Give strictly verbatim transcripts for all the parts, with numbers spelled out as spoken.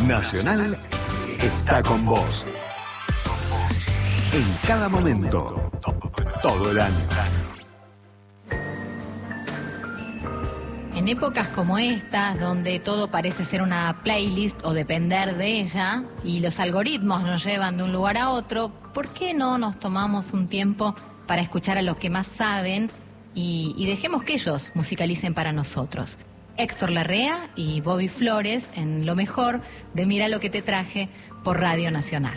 Nacional está con vos. En cada momento, todo el año. En épocas como estas, donde todo parece ser una playlist o depender de ella, y los algoritmos nos llevan de un lugar a otro, ¿por qué no nos tomamos un tiempo para escuchar a los que más saben y, y dejemos que ellos musicalicen para nosotros? Héctor Larrea y Bobby Flores en lo mejor de Mira lo que te traje por Radio Nacional.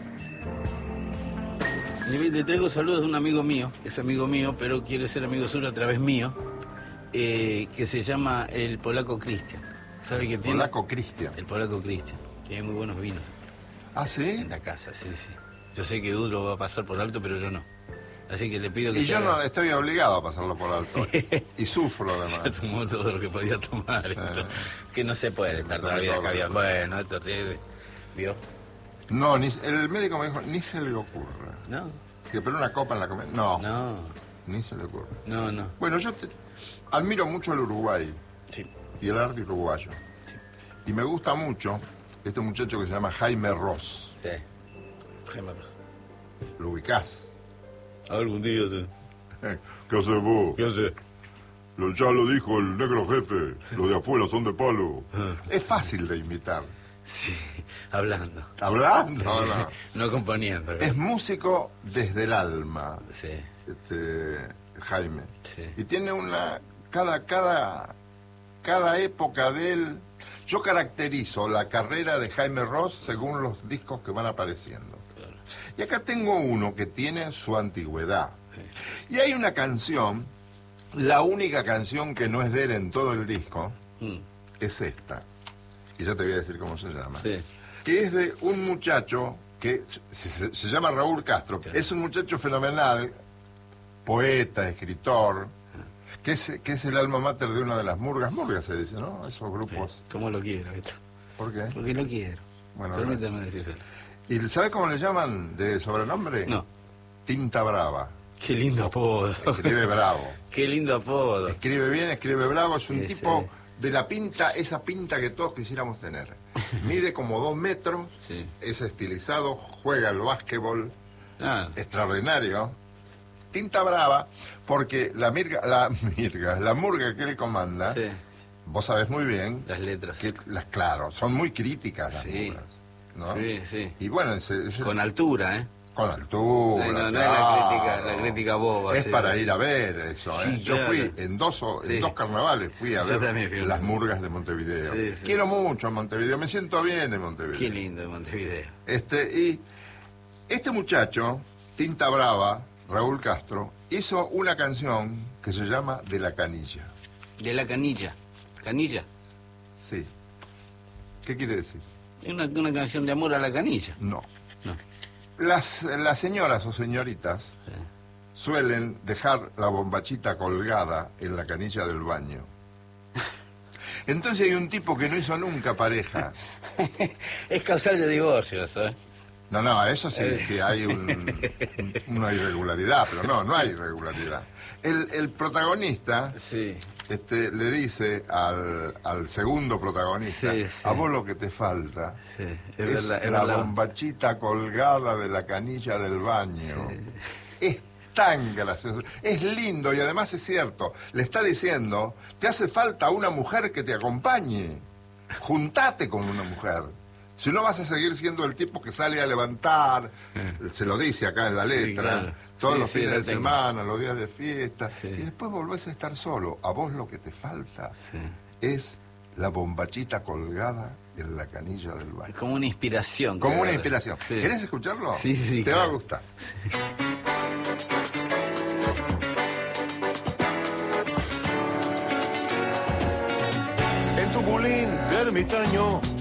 Le traigo saludos de un amigo mío, que es amigo mío, pero quiere ser amigo suyo a través mío, eh, que se llama el Polaco Cristian. ¿Sabe qué tiene? Polaco Cristian. El Polaco Cristian. Tiene muy buenos vinos. ¿Ah, sí? En la casa, sí, sí. Yo sé que Edu lo va a pasar por alto, pero yo no. Así que le pido que... Y yo haga... no estoy obligado a pasarlo por alto. Y sufro además. Ya tomó todo lo que podía tomar. Sí. Que no se puede estar toda la vida caviar. Bueno, esto ¿vio? No, ni, el médico me dijo, ni se le ocurra. No. Que pero una copa en la comida. No. No. Ni se le ocurre. No, no. Bueno, yo te, admiro mucho el Uruguay. Sí. Y el arte uruguayo. Sí. Y me gusta mucho este muchacho que se llama Jaime Ross. Sí. Jaime Ross. ¿Lo ubicás? Algún día sí. ¿Qué haces vos? ¿Qué haces? Lo, ya lo dijo el negro jefe, los de afuera son de palo. Es fácil de imitar. Sí, hablando. ¿Hablando? No, no. No componiendo. Es músico desde el alma, Sí. este, Jaime. Sí. Y tiene una... Cada, cada, cada época de él... Yo caracterizo la carrera de Jaime Ross según los discos que van apareciendo. Claro. Y acá tengo uno que tiene su antigüedad. Sí. Y hay una canción, la única canción que no es de él en todo el disco, Mm. es esta. Y ya te voy a decir cómo se llama. Sí. Que es de un muchacho que se, se, se llama Raúl Castro. Claro. Es un muchacho fenomenal, poeta, escritor, que es, que es el alma mater de una de las murgas. Murgas se dice, ¿no? Esos grupos. Sí. ¿Cómo lo quiero esto? ¿Por qué? Porque lo quiero. Bueno, permítame decirlo. ¿Y sabes cómo le llaman de sobrenombre? No. Tinta Brava. Qué lindo apodo. Escribe bravo. Qué lindo apodo. Escribe bien, escribe bravo. Es un Sí, tipo sí. de la pinta, esa pinta que todos quisiéramos tener. Mide como dos metros, Sí. es estilizado, juega al básquetbol, Ah, extraordinario. Tinta Brava, porque la mirga, la mirga, la murga que él comanda, sí. vos sabés muy bien Las letras. que las, claro, son muy críticas las Sí. murgas, ¿no? Sí, sí. Y bueno, ese, ese- Con altura, ¿eh? con altura. No, no, no es claro. la crítica, la crítica boba. Es sí. para ir a ver eso, Sí, ¿eh? Yo claro. fui en dos, o- en Sí. dos carnavales, fui a Yo ver también fui a las una. murgas de Montevideo. Sí, sí. Quiero mucho a Montevideo, me siento bien en Montevideo. Qué lindo de Montevideo. Este, y este muchacho, Tinta Brava, Raúl Castro, hizo una canción que se llama De la Canilla. De la canilla. ¿Canilla? Sí. ¿Qué quiere decir? Es una, una canción de amor a la canilla. No. No. Las, las señoras o señoritas Sí. suelen dejar la bombachita colgada en la canilla del baño. Entonces hay un tipo que no hizo nunca pareja. Es causal de divorcio eso, ¿eh? No, no, eso sí, sí hay un- un- una irregularidad, pero no, no hay irregularidad. El, el protagonista Sí. este, le dice al, al segundo protagonista, Sí, sí. a vos lo que te falta Sí, es, es, verdad, es la verdad. bombachita colgada de la canilla del baño. Es tan gracioso, es lindo y además es cierto. Le está diciendo, te hace falta una mujer que te acompañe. Juntate con una mujer. Si no vas a seguir siendo el tipo que sale a levantar, se lo dice acá en la Sí, letra, claro. todos Sí, los sí, fines la de tengo. semana, los días de fiesta, Sí. y después volvés a estar solo. A vos lo que te falta Sí. es la bombachita colgada en la canilla del baño. Es como una inspiración. Como una claro. inspiración. Sí. ¿Querés escucharlo? Sí, sí, Te claro. va a gustar. En tu bulín de ermitaño